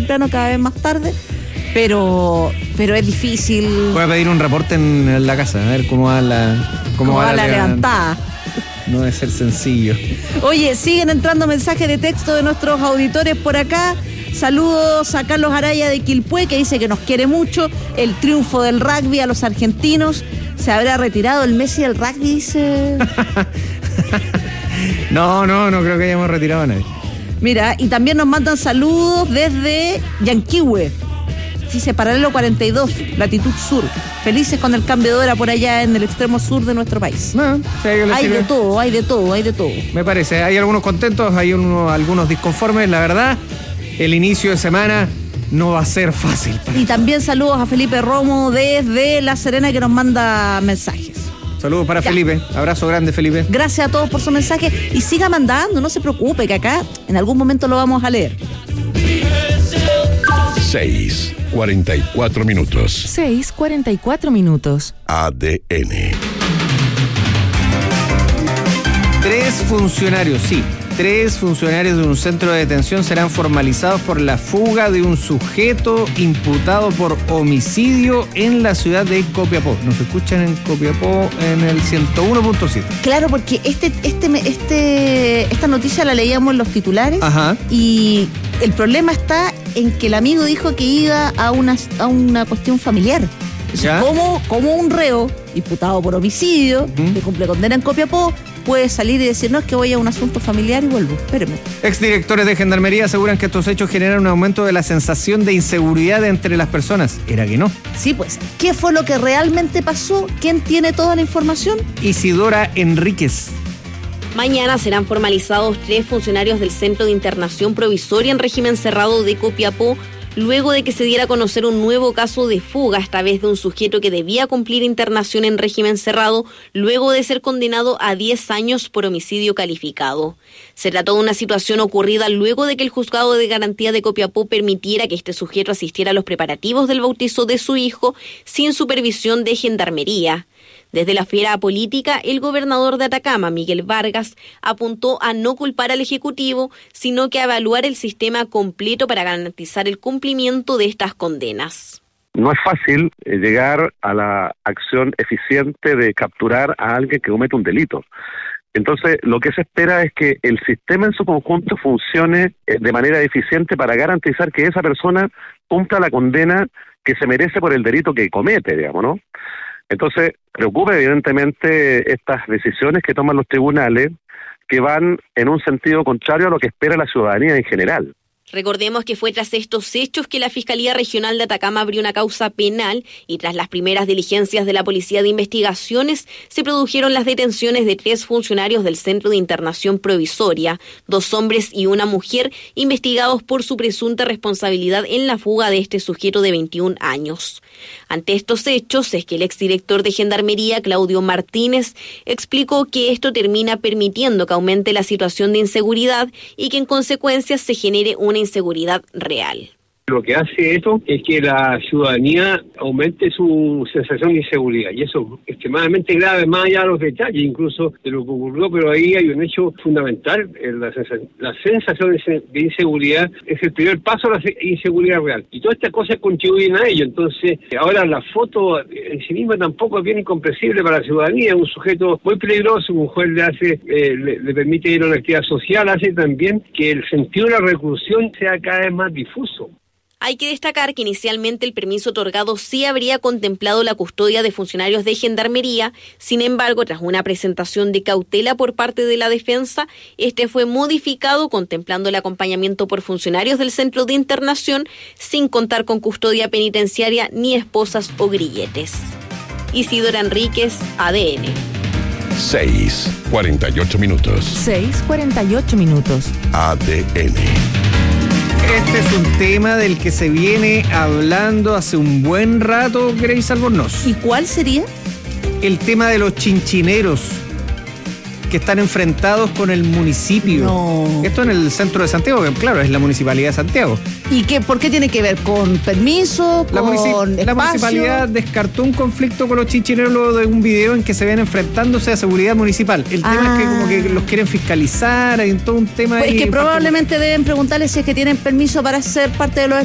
temprano, cada vez más tarde, pero es difícil. Voy a pedir un reporte en la casa, a ver cómo va la levantada. No debe ser sencillo. Oye, siguen entrando mensajes de texto de nuestros auditores por acá. Saludos a Carlos Araya de Quilpué, que dice que nos quiere mucho. El triunfo del rugby a los argentinos. ¿Se habrá retirado el Messi del rugby? Dice. No creo que hayamos retirado a nadie. Mira, y también nos mandan saludos desde Yanquihue. Dice paralelo 42, latitud sur. Felices con el cambio de hora por allá en el extremo sur de nuestro país. Hay de todo. Me parece, hay algunos contentos, hay algunos disconformes, la verdad. El inicio de semana no va a ser fácil. Y también saludos a Felipe Romo desde La Serena, que nos manda mensajes. Saludos para Felipe, abrazo grande, Felipe. Gracias a todos por su mensaje y siga mandando, no se preocupe, que acá en algún momento lo vamos a leer. 6:44 minutos. 6:44 minutos. ADN. 3 funcionarios de un centro de detención serán formalizados por la fuga de un sujeto imputado por homicidio en la ciudad de Copiapó. Nos escuchan en Copiapó en el 101.7. Claro, porque esta noticia la leíamos en los titulares. Ajá. Y el problema está en que el amigo dijo que iba a una cuestión familiar. ¿Ya? ¿Cómo un reo imputado por homicidio, que cumple condena en Copiapó, puede salir y decir, no, es que voy a un asunto familiar y vuelvo? Espéreme. Exdirectores de Gendarmería aseguran que estos hechos generan un aumento de la sensación de inseguridad entre las personas. ¿Era que no? Sí, pues. ¿Qué fue lo que realmente pasó? ¿Quién tiene toda la información? Isidora Enríquez. Mañana serán formalizados 3 funcionarios del Centro de Internación Provisoria en régimen cerrado de Copiapó, luego de que se diera a conocer un nuevo caso de fuga, esta vez de un sujeto que debía cumplir internación en régimen cerrado, luego de ser condenado a 10 años por homicidio calificado. Se trató de una situación ocurrida luego de que el Juzgado de Garantía de Copiapó permitiera que este sujeto asistiera a los preparativos del bautizo de su hijo sin supervisión de Gendarmería. Desde la esfera política, el gobernador de Atacama, Miguel Vargas, apuntó a no culpar al Ejecutivo, sino que a evaluar el sistema completo para garantizar el cumplimiento de estas condenas. No es fácil llegar a la acción eficiente de capturar a alguien que comete un delito. Entonces, lo que se espera es que el sistema en su conjunto funcione de manera eficiente para garantizar que esa persona cumpla la condena que se merece por el delito que comete, digamos, ¿no? Entonces, preocupa evidentemente estas decisiones que toman los tribunales, que van en un sentido contrario a lo que espera la ciudadanía en general. Recordemos que fue tras estos hechos que la Fiscalía Regional de Atacama abrió una causa penal y tras las primeras diligencias de la Policía de Investigaciones se produjeron las detenciones de 3 funcionarios del Centro de Internación Provisoria, 2 hombres y una mujer, investigados por su presunta responsabilidad en la fuga de este sujeto de 21 años. Ante estos hechos es que el exdirector de Gendarmería, Claudio Martínez, explicó que esto termina permitiendo que aumente la situación de inseguridad y que en consecuencia se genere una inseguridad real. Lo que hace esto es que la ciudadanía aumente su sensación de inseguridad, y eso es extremadamente grave, más allá de los detalles incluso de lo que ocurrió, pero ahí hay un hecho fundamental. La sensación de inseguridad es el primer paso a la inseguridad real, y todas estas cosas contribuyen a ello. Entonces, ahora la foto en sí misma tampoco es bien incomprensible para la ciudadanía. Un sujeto muy peligroso, un juez le permite ir a una actividad social, hace también que el sentido de la reclusión sea cada vez más difuso. Hay que destacar que inicialmente el permiso otorgado sí habría contemplado la custodia de funcionarios de Gendarmería. Sin embargo, tras una presentación de cautela por parte de la defensa, este fue modificado contemplando el acompañamiento por funcionarios del Centro de Internación sin contar con custodia penitenciaria ni esposas o grilletes. Isidora Enríquez, ADN. 6:48 minutos. 6:48 minutos. ADN. Este es un tema del que se viene hablando hace un buen rato, Grace Albornoz. ¿Y cuál sería? El tema de los chinchineros que están enfrentados con el municipio. No. Esto en el centro de Santiago, que claro, es la Municipalidad de Santiago. ¿Y por qué tiene que ver? ¿Con permiso? La espacio? municipalidad descartó un conflicto con los chinchineros luego de un video en que se ven enfrentándose a seguridad municipal. El tema es que como que los quieren fiscalizar, hay todo un tema pues ahí. Es que probablemente deben preguntarles si es que tienen permiso para ser parte de los